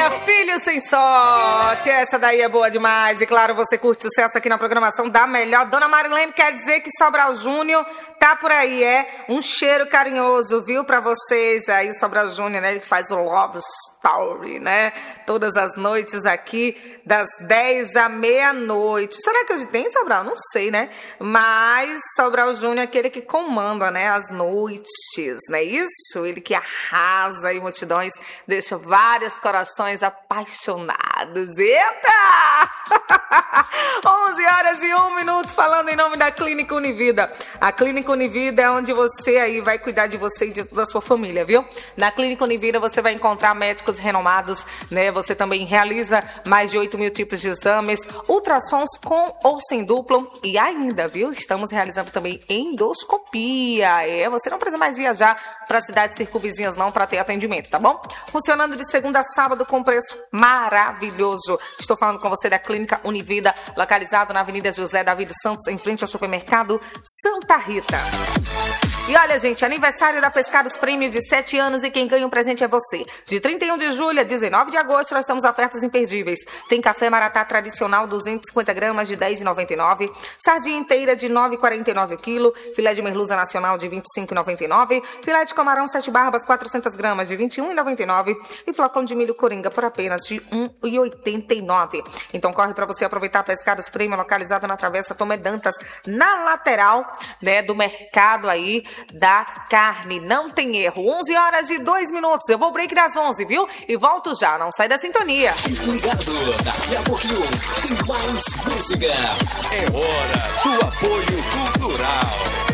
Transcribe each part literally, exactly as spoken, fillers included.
Filho Sem Sorte, essa daí é boa demais. E claro, você curte sucesso aqui na programação da melhor. Dona Marilene quer dizer que Sobral Júnior tá por aí, é? Um cheiro carinhoso, viu, pra vocês aí, Sobral Júnior, né? Ele faz o Love Story, né? Todas as noites aqui, das dez à meia-noite. Será que hoje tem Sobral? Não sei, né? Mas Sobral Júnior é aquele que comanda, né? As noites, não é isso? Ele que arrasa aí multidões, deixa vários corações apaixonados. Eita! onze horas e um minuto, falando em nome da Clínica Univida. A Clínica Univida é onde você aí vai cuidar de você e de toda a sua família, viu? Na Clínica Univida você vai encontrar médicos renomados, né? Você também realiza mais de oito mil tipos de exames, ultrassons com ou sem duplo e ainda, viu? Estamos realizando também endoscopia. É, você não precisa mais viajar para cidades circunvizinhas não para ter atendimento, tá bom? Funcionando de segunda a sábado com preço maravilhoso. Estou falando com você da Clínica Univida, localizado na Avenida José Davi dos Santos, em frente ao supermercado Santa Rita. E olha, gente, aniversário da Pescados Prêmio de sete anos e quem ganha um presente é você. De trinta e um de julho a dezenove de agosto nós temos ofertas imperdíveis. Tem café maratá tradicional duzentos e cinquenta gramas de dez reais e noventa e nove centavos, sardinha inteira de nove reais e quarenta e nove centavos o quilo, filé de merluza nacional de vinte e cinco reais e noventa e nove centavos, filé de camarão sete barbas quatrocentas gramas de vinte e um reais e noventa e nove centavos e flocão de milho coringa por apenas de um real e oitenta e nove centavos. Então corre para você aproveitar Pescados Prêmio, localizado na Travessa Tomé Dantas, na lateral, né, do mercado aí da carne. Não tem erro. onze horas e dois minutos. Eu vou break das onze, viu? E volto já. Não sai da sintonia. Fique ligado. Daqui a pouquinho tem mais música. É hora do apoio cultural.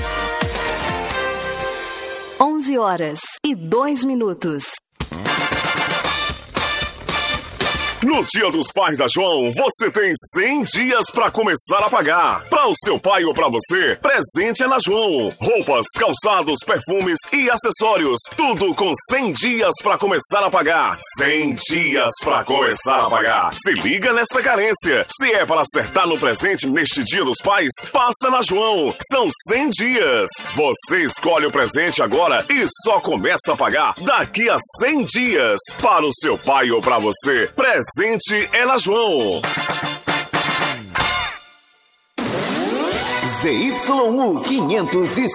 onze horas e dois minutos. No Dia dos Pais da João, você tem cem dias para começar a pagar. Para o seu pai ou para você, presente é na João. Roupas, calçados, perfumes e acessórios. Tudo com cem dias para começar a pagar. cem dias para começar a pagar. Se liga nessa carência. Se é para acertar no presente neste Dia dos Pais, passa na João. São cem dias. Você escolhe o presente agora e só começa a pagar daqui a cem dias. Para o seu pai ou para você, presente Presente é na João. Z Y U quinhentos e